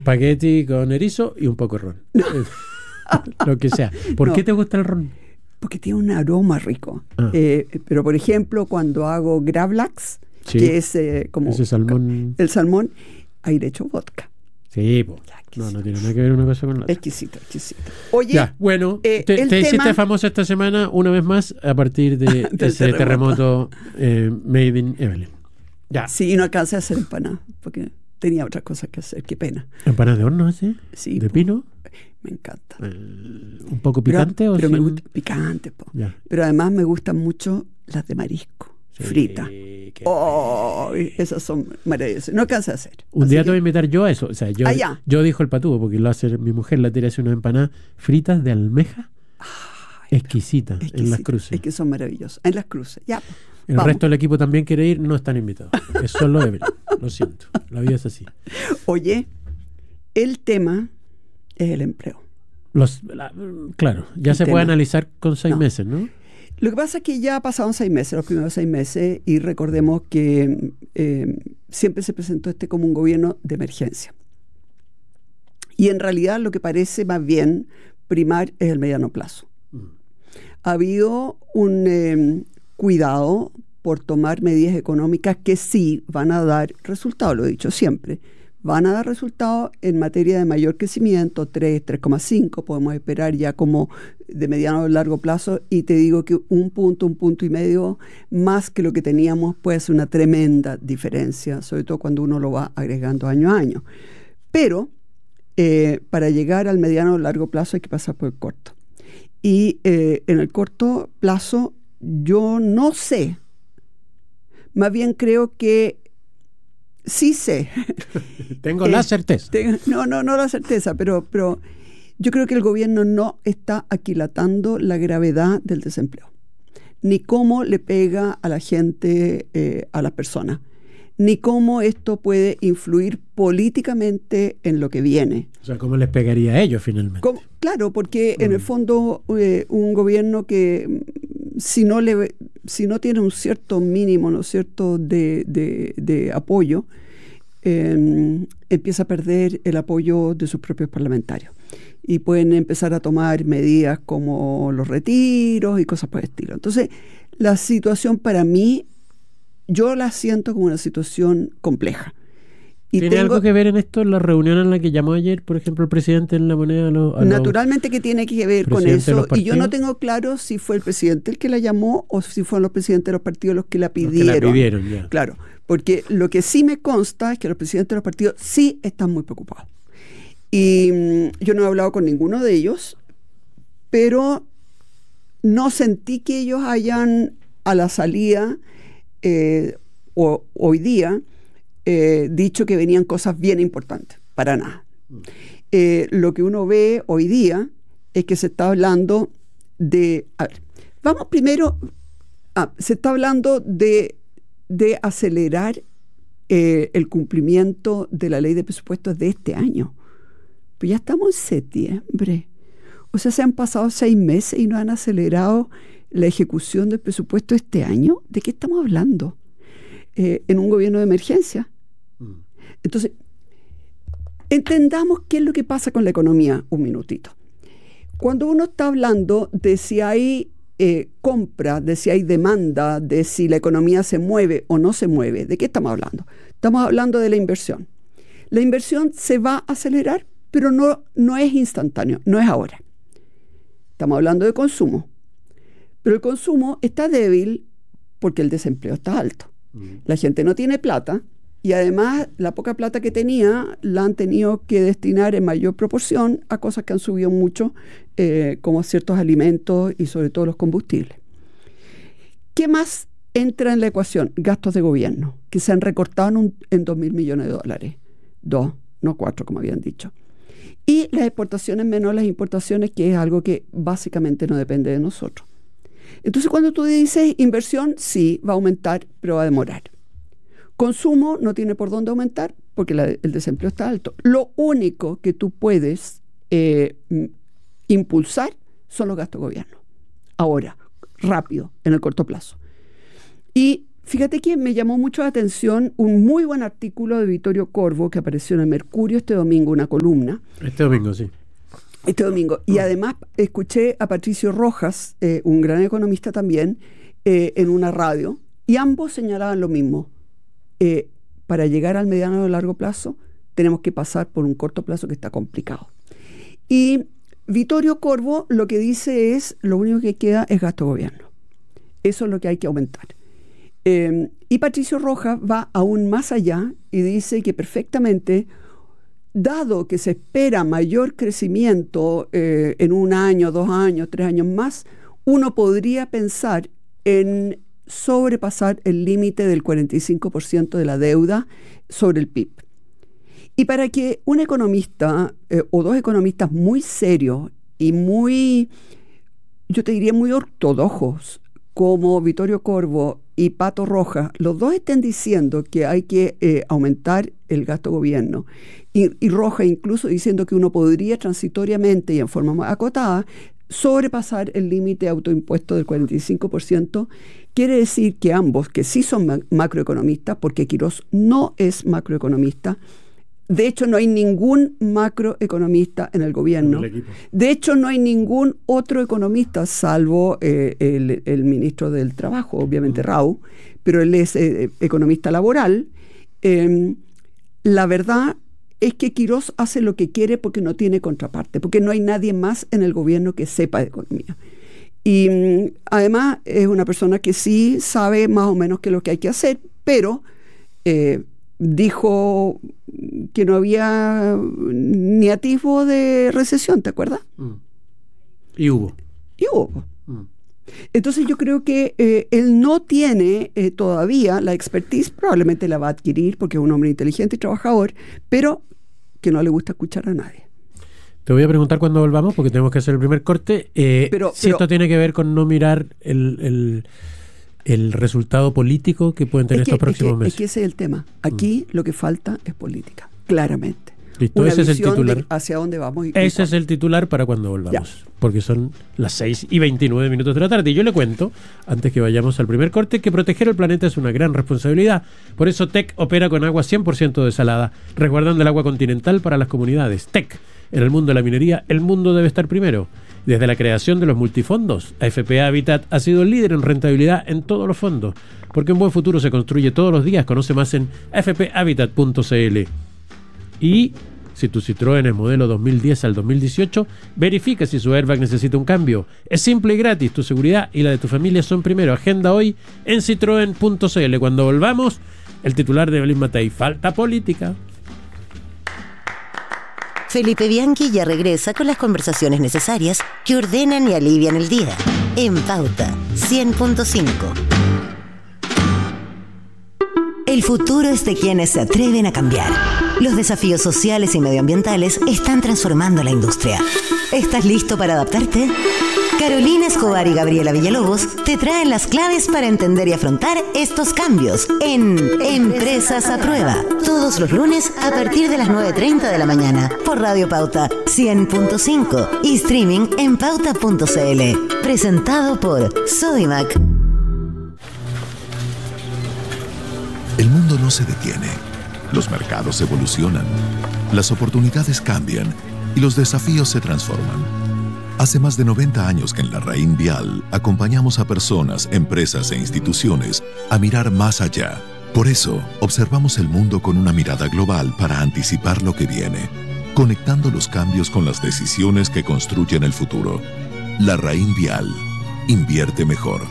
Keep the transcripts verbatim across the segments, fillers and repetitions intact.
Espagueti con erizo y un poco de ron. No. Lo que sea. ¿Por No. qué te gusta el ron? Porque tiene un aroma rico. Ah. Eh, pero, por ejemplo, cuando hago gravlax, Sí. que es eh, como Ese salmón. el salmón, ahí le echo vodka. Sí, po. No, no tiene nada que ver una cosa con la otra. Exquisito, exquisito. Oye, Ya, bueno, eh, te, el te hiciste tema- famosa esta semana una vez más a partir de Del ese terremoto. terremoto, eh, Made in Evelyn. Ya. sí, no alcancé a hacer empanadas, porque tenía otras cosas que hacer. Qué pena. ¿Empanadas de horno ese? Sí, ¿De po. pino? Me encanta. Eh, ¿Un poco Pero- picante pero o me sin? gusta picante, po. Ya. Pero además me gustan mucho las de marisco, Sí, fritas. qué Oh, esas son maravillosas. No alcancé a hacer. Un Así día que- te voy a invitar yo a eso. O sea, yo, Ah, ya. yo dijo el patúo, porque lo hace mi mujer, la tira hace unas empanadas fritas de almeja exquisitas en las exquisito. cruces. Es que son maravillosas. En las cruces. Ya. El vamos. resto del equipo también quiere ir, no están invitados. Es solo Evelyn. Lo siento. La vida es así. Oye, el tema es el empleo. Los, la- claro, ya El se tema. puede analizar con seis No. meses, ¿no? Lo que pasa es que ya pasaron seis meses, los primeros seis meses, y recordemos que eh, siempre se presentó este como un gobierno de emergencia. Y en realidad lo que parece más bien primar es el mediano plazo. Ha habido un eh, cuidado por tomar medidas económicas que sí van a dar resultados, lo he dicho siempre. Van a dar resultados en materia de mayor crecimiento, tres, tres coma cinco, podemos esperar ya como de mediano o largo plazo, y te digo que un punto, un punto y medio más que lo que teníamos puede ser una tremenda diferencia, sobre todo cuando uno lo va agregando año a año. Pero eh, para llegar al mediano o largo plazo hay que pasar por el corto. Y eh, en el corto plazo yo no sé, más bien creo que sí sé. Tengo Eh, la certeza. Tengo- no, no, no la certeza, pero, pero yo creo que el gobierno no está aquilatando la gravedad del desempleo, ni cómo le pega a la gente, eh, a las personas, ni cómo esto puede influir políticamente en lo que viene. O sea, ¿cómo les pegaría a ellos finalmente? Como- claro, porque en el fondo eh, un gobierno que mm, si no le si no tiene un cierto mínimo, ¿no es cierto?, de, de, de apoyo, eh, empieza a perder el apoyo de sus propios parlamentarios. Y pueden empezar a tomar medidas como los retiros y cosas por el estilo. Entonces, la situación para mí, yo la siento como una situación compleja. Y ¿Tiene tengo- algo que ver en esto, en la reunión en la que llamó ayer, por ejemplo, el presidente en la moneda? A los, a los- Naturalmente que tiene que ver con presidentes de eso, los y yo no partidos. tengo claro si fue el presidente el que la llamó o si fueron los presidentes de los partidos los que la los que pidieron. la pidieron ya. Claro, porque lo que sí me consta es que los presidentes de los partidos sí están muy preocupados. Y mm, yo no he hablado con ninguno de ellos, pero no sentí que ellos hayan a la salida eh, o hoy día eh, dicho que venían cosas bien importantes, para nada. Eh, lo que uno ve hoy día es que se está hablando de... A ver, vamos primero... ah, se está hablando de, de acelerar eh, el cumplimiento de la ley de presupuestos de este año. Pues ya estamos en septiembre. O sea, se han pasado seis meses y no han acelerado la ejecución del presupuesto este año. ¿De qué estamos hablando? Eh, en un gobierno de emergencia. Entonces, entendamos qué es lo que pasa con la economía un minutito. Cuando uno está hablando de si hay eh, compra, de si hay demanda, de si la economía se mueve o no se mueve, ¿de qué estamos hablando? Estamos hablando de la inversión. La inversión se va a acelerar, pero no, no es instantáneo, no es ahora. Estamos hablando de consumo. Pero el consumo está débil porque el desempleo está alto. La gente no tiene plata y además la poca plata que tenía la han tenido que destinar en mayor proporción a cosas que han subido mucho, eh, como ciertos alimentos y sobre todo los combustibles. ¿Qué más entra en la ecuación? Gastos de gobierno, que se han recortado en, un, en dos mil millones de dólares. Dos, no cuatro, como habían dicho. Y las exportaciones menos las importaciones, que es algo que básicamente no depende de nosotros. Entonces, cuando tú dices inversión, sí, va a aumentar, pero va a demorar. Consumo no tiene por dónde aumentar porque la, el desempleo está alto. Lo único que tú puedes eh, impulsar son los gastos de gobierno. Ahora, rápido, en el corto plazo. Y Fíjate que me llamó mucho la atención un muy buen artículo de Vittorio Corvo que apareció en el Mercurio este domingo, una columna. Este domingo, sí. Este domingo. Y además escuché a Patricio Rojas, eh, un gran economista también, eh, en una radio, y ambos señalaban lo mismo. Eh, para llegar al mediano o largo plazo, tenemos que pasar por un corto plazo que está complicado. Y Vittorio Corvo lo que dice es, lo único que queda es gasto de gobierno. Eso es lo que hay que aumentar. Eh, y Patricio Rojas va aún más allá y dice que perfectamente, dado que se espera mayor crecimiento eh, en un año, dos años, tres años más, uno podría pensar en sobrepasar el límite del cuarenta y cinco por ciento de la deuda sobre el P I B. Y para que un economista eh, o dos economistas muy serios y muy, yo te diría muy ortodoxos, como Vittorio Corvo y Pato Rojas, los dos estén diciendo que hay que eh, aumentar el gasto de gobierno, y, y Rojas incluso diciendo que uno podría transitoriamente y en forma más acotada sobrepasar el límite autoimpuesto del cuarenta y cinco por ciento, quiere decir que ambos, que sí son ma- macroeconomistas, porque Quirós no es macroeconomista, de hecho no hay ningún macroeconomista en el gobierno, el de hecho no hay ningún otro economista salvo eh, el, el ministro del Trabajo, obviamente Rau, pero él es eh, economista laboral. Eh, la verdad es que Quirós hace lo que quiere porque no tiene contraparte, porque no hay nadie más en el gobierno que sepa de economía. Y mm, además es una persona que sí sabe más o menos qué es lo que hay que hacer, pero eh, dijo que no había ni atisbo de recesión, ¿te acuerdas? Mm. Y hubo. Y hubo. Mm. Entonces yo creo que eh, él no tiene eh, todavía la expertise, probablemente la va a adquirir porque es un hombre inteligente y trabajador, pero que no le gusta escuchar a nadie. Te voy a preguntar cuando volvamos, porque tenemos que hacer el primer corte, eh, Pero- si pero- esto tiene que ver con no mirar el, el, el resultado político que pueden tener Es que, estos próximos es que, meses. es que ese es el tema. Aquí lo que falta es política, claramente. Listo, Una ese es el visión titular. de hacia dónde vamos. Y Ese es el titular para cuando volvamos, porque son las seis y veintinueve minutos de la tarde. Y yo le cuento, antes que vayamos al primer corte, que proteger el planeta es una gran responsabilidad. Por eso T E C opera con agua cien por ciento desalada, resguardando el agua continental para las comunidades. T E C, en el mundo de la minería, el mundo debe estar primero. Desde la creación de los multifondos, A F P Habitat ha sido el líder en rentabilidad en todos los fondos, porque un buen futuro se construye todos los días. Conoce más en a f p habitat punto c l. Y si tu Citroën es modelo dos mil diez al dos mil dieciocho, verifica si su airbag necesita un cambio. Es simple y gratis, tu seguridad y la de tu familia son primero. Agenda hoy en citroen punto c l. Cuando volvamos, el titular de Evelyn Matei: falta política. Felipe Bianchi ya regresa con las conversaciones necesarias que ordenan y alivian el día. En Pauta cien punto cinco. El futuro es de quienes se atreven a cambiar. Los desafíos sociales y medioambientales están transformando la industria. ¿Estás listo para adaptarte? Carolina Escobar y Gabriela Villalobos te traen las claves para entender y afrontar estos cambios en Empresas a Prueba. Todos los lunes a partir de las nueve treinta de la mañana por Radio Pauta cien punto cinco y streaming en pauta punto c l. Presentado por Sodimac. El mundo no se detiene. Los mercados evolucionan, las oportunidades cambian y los desafíos se transforman. Hace más de noventa años que en la Raín Vial acompañamos a personas, empresas e instituciones a mirar más allá. Por eso, observamos el mundo con una mirada global para anticipar lo que viene, conectando los cambios con las decisiones que construyen el futuro. La Raín Vial. Invierte mejor.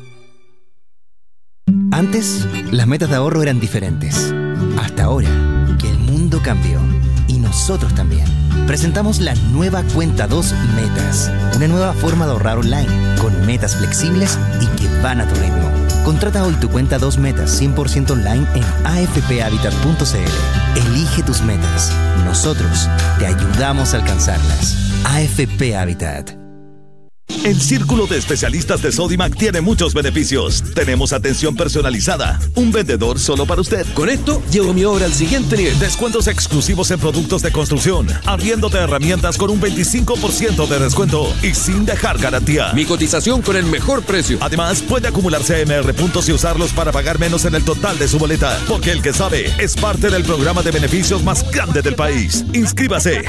Antes, las metas de ahorro eran diferentes. Hasta ahora, que el mundo cambió. Y nosotros también. Presentamos la nueva Cuenta dos Metas. Una nueva forma de ahorrar online, con metas flexibles y que van a tu ritmo. Contrata hoy tu Cuenta dos Metas cien por ciento online en a f p habitat punto c l. Elige tus metas. Nosotros te ayudamos a alcanzarlas. A F P Habitat. El círculo de especialistas de Sodimac tiene muchos beneficios. Tenemos atención personalizada, un vendedor solo para usted. Con esto, llevo mi obra al siguiente nivel. Descuentos exclusivos en productos de construcción, arriendo de herramientas con un veinticinco por ciento de descuento y sin dejar garantía. Mi cotización con el mejor precio. Además, puede acumular C M R puntos y usarlos para pagar menos en el total de su boleta. Porque el que sabe es parte del programa de beneficios más grande del país. Inscríbase